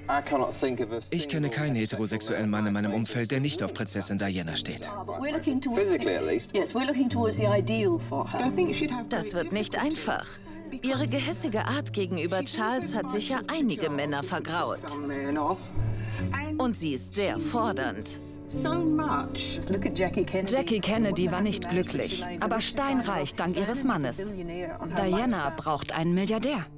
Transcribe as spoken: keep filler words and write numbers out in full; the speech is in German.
Ich kenne keinen heterosexuellen Mann in meinem Umfeld, der nicht auf Prinzessin Diana steht. Das wird nicht einfach. Ihre gehässige Art gegenüber Charles hat sicher einige Männer vergrault. Und sie ist sehr fordernd. Jackie Kennedy war nicht glücklich, aber steinreich dank ihres Mannes. Diana braucht einen Milliardär.